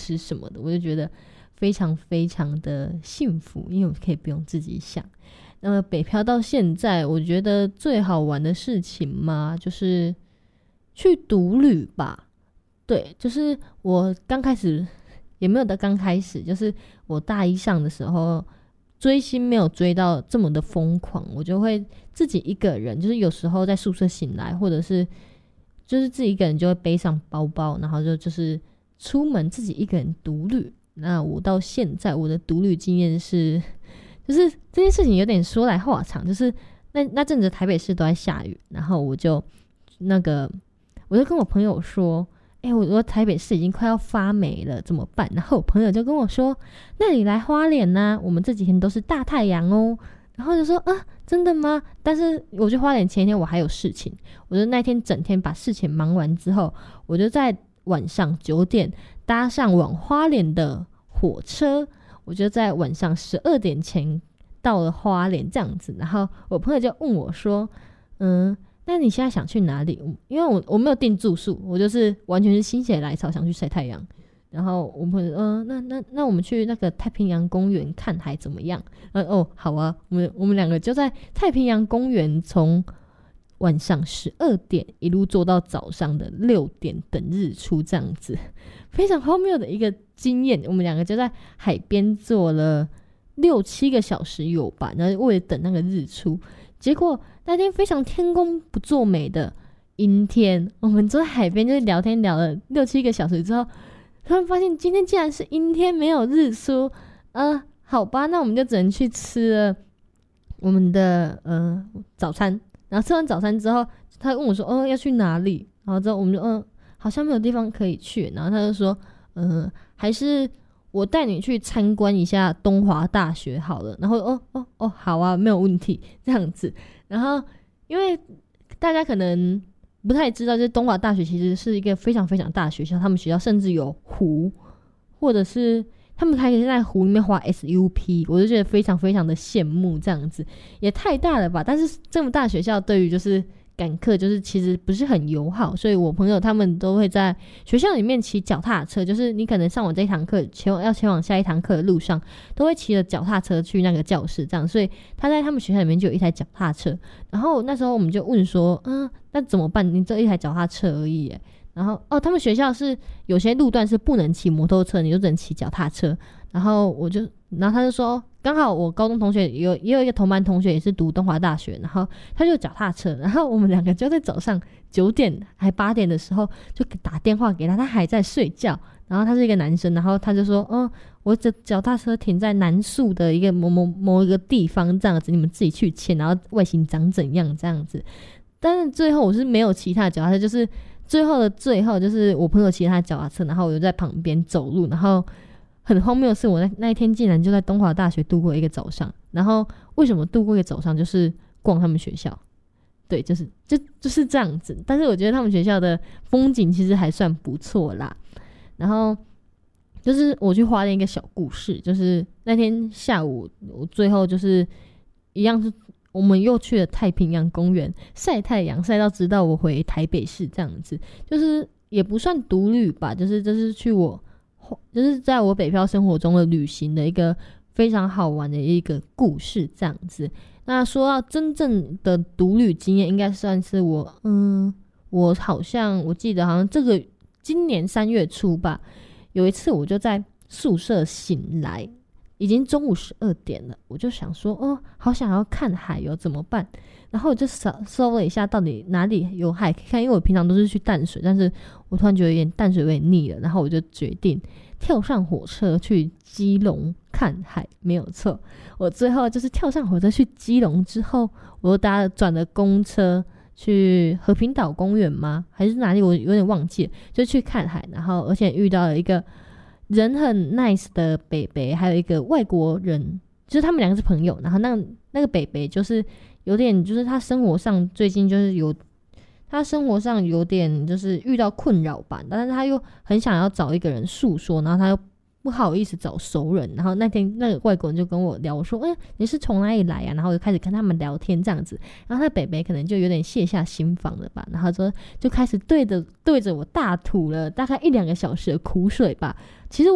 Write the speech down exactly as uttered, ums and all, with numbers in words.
吃什么的，我就觉得非常非常的幸福，因为我可以不用自己想。那么北漂到现在，我觉得最好玩的事情嘛，就是去独旅吧。对，就是我刚开始也没有到刚开始，就是我大一上的时候追星没有追到这么的疯狂，我就会自己一个人，就是有时候在宿舍醒来，或者是就是自己一个人就会背上包包，然后就就是出门自己一个人独旅。那我到现在我的独旅经验是，就是这件事情有点说来话长，就是那那阵子台北市都在下雨，然后我就那个我就跟我朋友说，哎、欸，我说台北市已经快要发霉了，怎么办？然后我朋友就跟我说，那你来花莲啊，我们这几天都是大太阳哦。然后就说啊，真的吗？但是我去花莲前一天我还有事情，我就那天整天把事情忙完之后，我就在晚上九点搭上往花莲的火车，我就在晚上十二点前到了花莲这样子。然后我朋友就问我说，嗯，那你现在想去哪里？因为我我没有订住宿，我就是完全是心血来潮想去晒太阳。然后我朋友嗯、呃，那那那我们去那个太平洋公园看海怎么样？呃哦，好啊，我们我们两个就在太平洋公园从晚上十二点一路坐到早上的六点等日出，这样子非常荒谬的一个经验。我们两个就在海边坐了六七个小时有吧，然后为了等那个日出。结果那天非常天公不作美的阴天，我们坐在海边就是聊天聊了六七个小时之后，突然发现今天竟然是阴天，没有日出。呃，好吧，那我们就只能去吃了我们的呃早餐。然后吃完早餐之后，他问我说：“哦，要去哪里？”然后之后我们就嗯、呃，好像没有地方可以去。然后他就说：“嗯、呃，还是我带你去参观一下东华大学好了。”然后哦哦哦，好啊，没有问题，这样子。然后因为大家可能不太知道，就是东华大学其实是一个非常非常大的学校，他们学校甚至有湖，或者是他们还可以在湖里面滑 S U P， 我就觉得非常非常的羡慕，这样子也太大了吧。但是这么大的学校对于就是赶课就是其实不是很友好，所以我朋友他们都会在学校里面骑脚踏车，就是你可能上完这一堂课前往要前往下一堂课的路上，都会骑着脚踏车去那个教室这样。所以他在他们学校里面就有一台脚踏车。然后那时候我们就问说，嗯，那怎么办？你这一台脚踏车而已耶。然后哦，他们学校是有些路段是不能骑摩托车，你就只能骑脚踏车。然后我就，然后他就说，刚好我高中同学有也有一个同班同学也是读东华大学，然后他就脚踏车，然后我们两个就在早上九点还八点的时候就打电话给他，他还在睡觉。然后他是一个男生，然后他就说，嗯，我这脚踏车停在南树的一个某某某一个地方，这样子你们自己去牵，然后外形长怎样这样子。但是最后我是没有骑他的脚踏车，就是最后的最后，就是我朋友骑他的脚踏车，然后我就在旁边走路。然后很荒谬的是，我那那一天竟然就在东华大学度过一个早上。然后为什么度过一个早上？就是逛他们学校，对，就是就就是这样子。但是我觉得他们学校的风景其实还算不错啦。然后就是我去花莲一个小故事，就是那天下午我最后就是一样是。我们又去了太平洋公园晒太阳，晒到直到我回台北市这样子，就是也不算独旅吧，就是这是去我就是在我北漂生活中的旅行的一个非常好玩的一个故事这样子。那说到真正的独旅经验，应该算是我嗯，我好像我记得好像这个今年三月初吧，有一次我就在宿舍醒来。已经中午十二点了，我就想说，哦，好想要看海哟，怎么办？然后我就搜搜了一下，到底哪里有海可以看，因为我平常都是去淡水，但是我突然觉得有点淡水有点腻了，然后我就决定跳上火车去基隆看海。没有错，我最后就是跳上火车去基隆之后，我又搭了转了公车去和平岛公园吗？还是哪里？我有点忘记了，就去看海，然后而且遇到了一个。人很 nice 的北北，还有一个外国人，就是他们两个是朋友。然后那个那个北北就是有点，就是他生活上最近就是有，他生活上有点就是遇到困扰吧，但是他又很想要找一个人诉说，然后他又不好意思找熟人。然后那天那个外国人就跟我聊，我说：“嗯、欸，你是从哪里来啊？”然后我就开始跟他们聊天这样子。然后那北北可能就有点卸下心防了吧，然后就就开始对着对着我大吐了大概一两个小时的苦水吧。其实